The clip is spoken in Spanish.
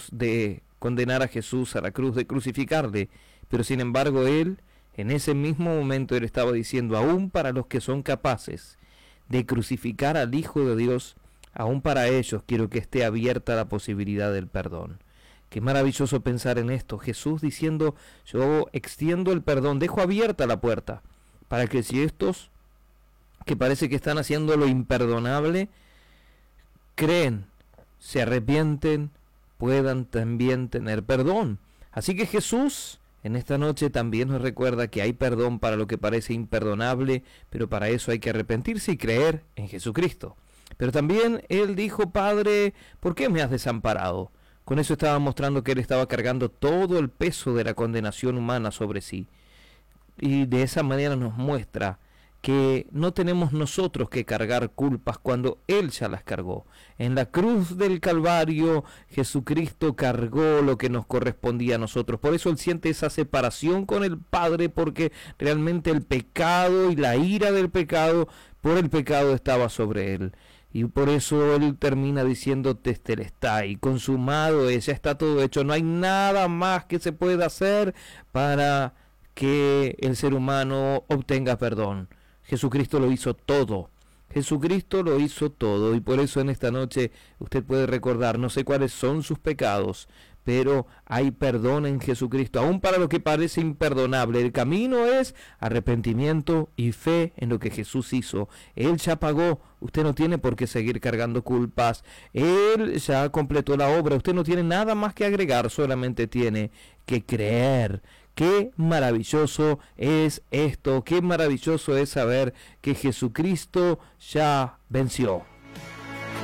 lejos de condenar a Jesús a la cruz, de crucificarle, pero sin embargo él, en ese mismo momento, él estaba diciendo, aún para los que son capaces de crucificar al Hijo de Dios, aún para ellos quiero que esté abierta la posibilidad del perdón. Qué maravilloso pensar en esto, Jesús diciendo, yo extiendo el perdón, dejo abierta la puerta, para que si estos que parece que están haciendo lo imperdonable, creen, se arrepienten, puedan también tener perdón. Así que Jesús en esta noche también nos recuerda que hay perdón para lo que parece imperdonable, pero para eso hay que arrepentirse y creer en Jesucristo. Pero también Él dijo, Padre, ¿por qué me has desamparado? Con eso estaba mostrando que Él estaba cargando todo el peso de la condenación humana sobre sí. Y de esa manera nos muestra que no tenemos nosotros que cargar culpas cuando Él ya las cargó. En la cruz del Calvario, Jesucristo cargó lo que nos correspondía a nosotros. Por eso Él siente esa separación con el Padre, porque realmente el pecado y la ira del pecado, por el pecado estaba sobre Él. Y por eso Él termina diciendo, Tetelestai, consumado es, ya está todo hecho, no hay nada más que se pueda hacer para que el ser humano obtenga perdón. Jesucristo lo hizo todo. Jesucristo lo hizo todo y por eso en esta noche usted puede recordar, no sé cuáles son sus pecados, pero hay perdón en Jesucristo, aún para lo que parece imperdonable. El camino es arrepentimiento y fe en lo que Jesús hizo. Él ya pagó, usted no tiene por qué seguir cargando culpas. Él ya completó la obra, usted no tiene nada más que agregar, solamente tiene que creer. Qué maravilloso es esto, qué maravilloso es saber que Jesucristo ya venció.